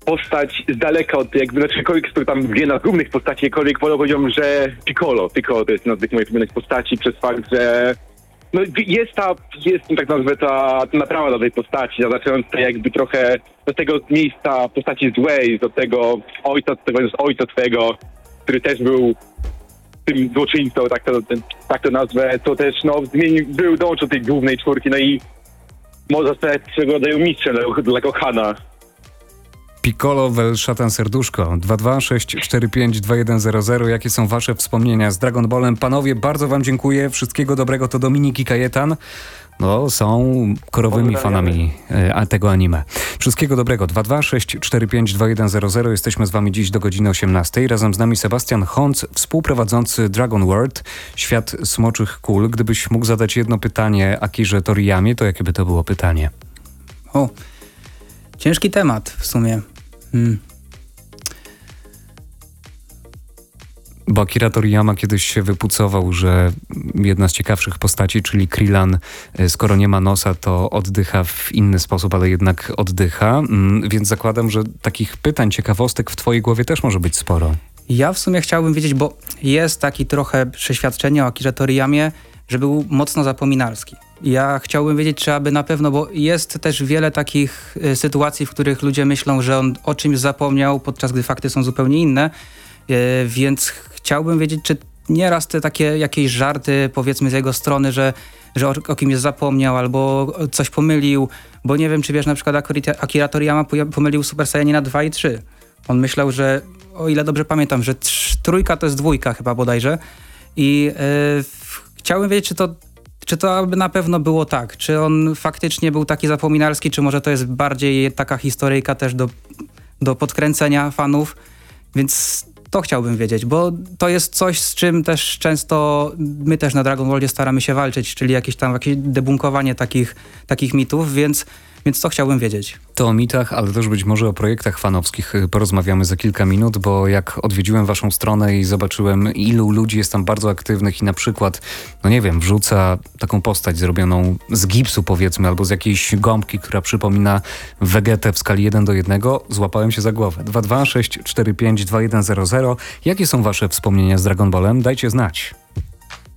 postać z daleka od jakby, ktokolwiek, kto tam wie na głównych postaci, jakkolwiek powiedziałbym, że Piccolo to jest jedna z tych moich ulubionych postaci przez fakt, że no jest tak nazwę ta naprawa do tej postaci, zaczynając jakby trochę do tego miejsca postaci złej, do tego ojca twojego, który też był tym złoczyńcą, tak to nazwę, to też dołączył do tej głównej czwórki, no i może stać swego rodzaju mistrzem dla Gohana. Piccolo vel Szatan Serduszko 226452100. Jakie są wasze wspomnienia z Dragon Ballem? Panowie, bardzo wam dziękuję. Wszystkiego dobrego. To Dominik i Kajetan. No, są korowymi fanami tego anime. Wszystkiego dobrego. 226452100. Jesteśmy z wami dziś do godziny 18. Razem z nami Sebastian Honc, współprowadzący Dragon World, Świat Smoczych Kul. Gdybyś mógł zadać jedno pytanie Akirze Toriyamie, to jakie by to było pytanie? Ciężki temat w sumie. Bo Akira Toriyama kiedyś się wypucował, że jedna z ciekawszych postaci, czyli Krillan, skoro nie ma nosa, to oddycha w inny sposób, ale jednak oddycha. Więc zakładam, że takich pytań, ciekawostek w twojej głowie też może być sporo. Ja w sumie chciałbym wiedzieć, bo jest taki trochę przeświadczenie o Akirze Toriyamie, że był mocno zapominalski. Ja chciałbym wiedzieć, czy aby na pewno, bo jest też wiele takich sytuacji, w których ludzie myślą, że on o czymś zapomniał, podczas gdy fakty są zupełnie inne, więc chciałbym wiedzieć, czy nieraz te takie jakieś żarty, powiedzmy z jego strony, że o kimś zapomniał albo coś pomylił, bo nie wiem, czy wiesz, na przykład Akira Toriyama pomylił Super Saiyanina 2 i 3. On myślał, że, o ile dobrze pamiętam, że trójka to jest dwójka chyba bodajże i chciałbym wiedzieć, czy to aby na pewno było tak, czy on faktycznie był taki zapominalski, czy może to jest bardziej taka historyjka też do podkręcenia fanów, więc to chciałbym wiedzieć, bo to jest coś, z czym też często my też na Dragon Ball'ie staramy się walczyć, czyli jakieś debunkowanie takich mitów, więc to chciałbym wiedzieć. To o mitach, ale też być może o projektach fanowskich porozmawiamy za kilka minut, bo jak odwiedziłem waszą stronę i zobaczyłem, ilu ludzi jest tam bardzo aktywnych i na przykład, no nie wiem, wrzuca taką postać zrobioną z gipsu powiedzmy, albo z jakiejś gąbki, która przypomina Vegetę w skali 1:1, złapałem się za głowę. 226452100. Jakie są wasze wspomnienia z Dragon Ballem? Dajcie znać.